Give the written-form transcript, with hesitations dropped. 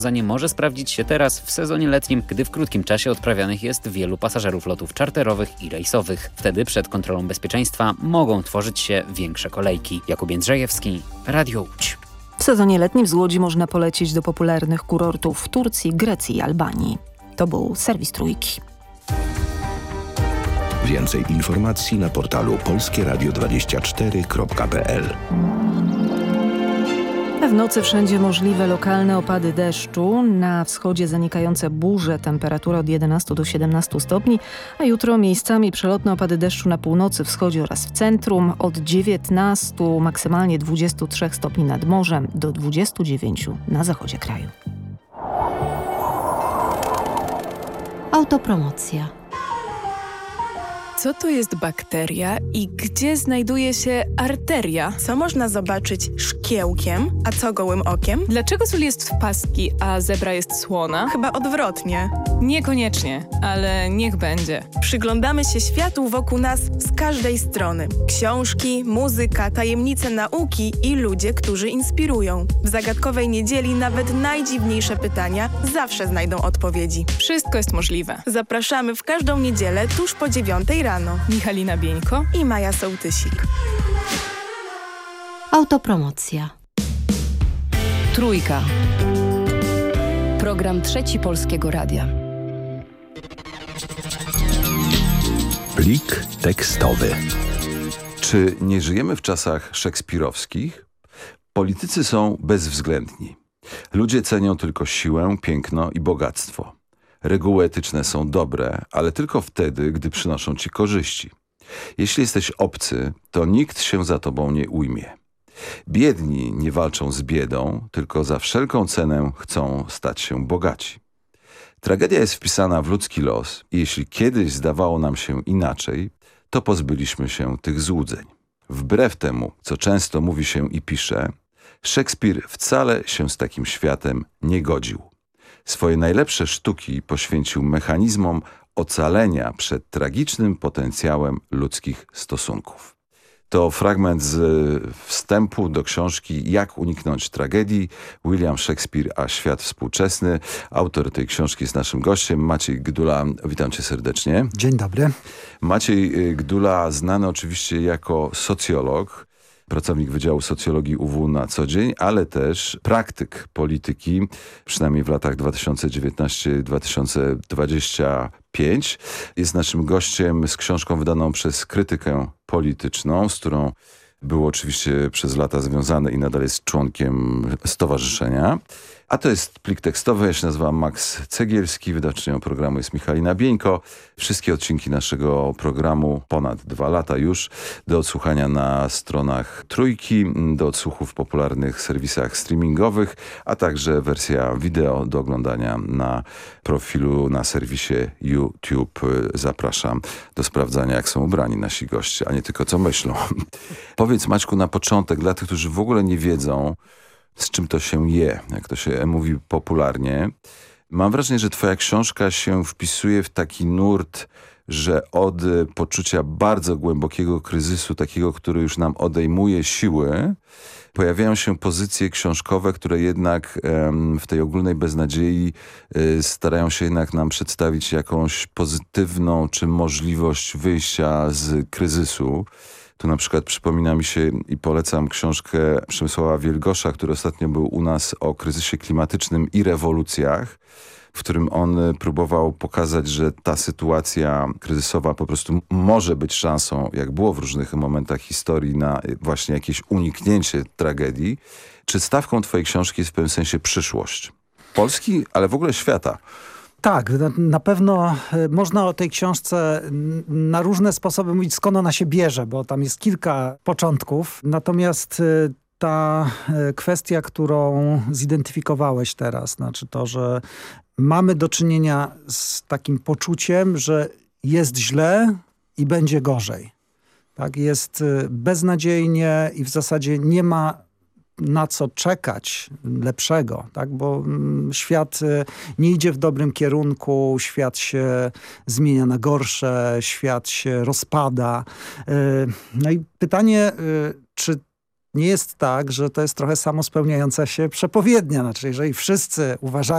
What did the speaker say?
Rozwiązanie może sprawdzić się teraz w sezonie letnim, gdy w krótkim czasie odprawianych jest wielu pasażerów lotów czarterowych i rejsowych. Wtedy przed kontrolą bezpieczeństwa mogą tworzyć się większe kolejki. Jakub Jędrzejewski, Radio Łódź. W sezonie letnim z Łodzi można polecieć do popularnych kurortów w Turcji, Grecji i Albanii. To był serwis Trójki. Więcej informacji na portalu polskieradio24.pl. W nocy wszędzie możliwe lokalne opady deszczu. Na wschodzie zanikające burze, temperatura od 11 do 17 stopni, a jutro miejscami przelotne opady deszczu na północy, wschodzie oraz w centrum od 19, maksymalnie 23 stopni nad morzem do 29 na zachodzie kraju. Autopromocja. Co to jest bakteria i gdzie znajduje się arteria? Co można zobaczyć szkiełkiem, a co gołym okiem? Dlaczego sól jest w pastki, a zebra jest słona? Chyba odwrotnie. Niekoniecznie, ale niech będzie. Przyglądamy się światu wokół nas z każdej strony. Książki, muzyka, tajemnice nauki i ludzie, którzy inspirują. W Zagadkowej Niedzieli nawet najdziwniejsze pytania zawsze znajdą odpowiedzi. Wszystko jest możliwe. Zapraszamy w każdą niedzielę tuż po 9 rano. Michalina Bieńko I Maja Sołtysik. Autopromocja. Trójka. Program Trzeci Polskiego Radia. Plik tekstowy. Czy nie żyjemy w czasach szekspirowskich? Politycy są bezwzględni. Ludzie cenią tylko siłę, piękno i bogactwo. Reguły etyczne są dobre, ale tylko wtedy, gdy przynoszą ci korzyści. Jeśli jesteś obcy, to nikt się za tobą nie ujmie. Biedni nie walczą z biedą, tylko za wszelką cenę chcą stać się bogaci. Tragedia jest wpisana w ludzki los i jeśli kiedyś zdawało nam się inaczej, to pozbyliśmy się tych złudzeń. Wbrew temu, co często mówi się i pisze, Szekspir wcale się z takim światem nie godził. Swoje najlepsze sztuki poświęcił mechanizmom ocalenia przed tragicznym potencjałem ludzkich stosunków. To fragment z wstępu do książki Jak uniknąć tragedii, William Shakespeare a świat współczesny. Autor tej książki jest naszym gościem, Maciej Gdula. Witam cię serdecznie. Dzień dobry. Maciej Gdula, znany oczywiście jako socjolog, pracownik Wydziału Socjologii UW na co dzień, ale też praktyk polityki, przynajmniej w latach 2019-2025. Jest naszym gościem z książką wydaną przez Krytykę Polityczną, z którą był oczywiście przez lata związany i nadal jest członkiem stowarzyszenia. A to jest plik tekstowy, ja się nazywam Max Cegielski, wydawczynią programu jest Michalina Bieńko. Wszystkie odcinki naszego programu, ponad 2 lata już, do odsłuchania na stronach Trójki, do odsłuchu w popularnych serwisach streamingowych, a także wersja wideo do oglądania na profilu na serwisie YouTube. Zapraszam do sprawdzania, jak są ubrani nasi goście, a nie tylko co myślą. Powiedz, Maćku, na początek, dla tych, którzy w ogóle nie wiedzą, z czym to się je, jak to się mówi popularnie. Mam wrażenie, że twoja książka się wpisuje w taki nurt, że od poczucia bardzo głębokiego kryzysu, takiego, który już nam odejmuje siły, pojawiają się pozycje książkowe, które jednak w tej ogólnej beznadziei starają się jednak nam przedstawić jakąś pozytywną czy możliwość wyjścia z kryzysu. Tu na przykład przypomina mi się i polecam książkę Przemysława Wielgosza, który ostatnio był u nas o kryzysie klimatycznym i rewolucjach, w którym on próbował pokazać, że ta sytuacja kryzysowa po prostu może być szansą, jak było w różnych momentach historii, na właśnie jakieś uniknięcie tragedii. Czy stawką twojej książki jest w pewnym sensie przyszłość Polski, ale w ogóle świata? Tak, na pewno można o tej książce na różne sposoby mówić, skąd ona się bierze, bo tam jest kilka początków. Natomiast ta kwestia, którą zidentyfikowałeś teraz, znaczy to, że mamy do czynienia z takim poczuciem, że jest źle i będzie gorzej. Tak, jest beznadziejnie i w zasadzie nie ma na co czekać lepszego, tak? Bo świat nie idzie w dobrym kierunku, świat się zmienia na gorsze, świat się rozpada. No i pytanie, czy nie jest tak, że to jest trochę samospełniająca się przepowiednia. Znaczy, jeżeli wszyscy uważają,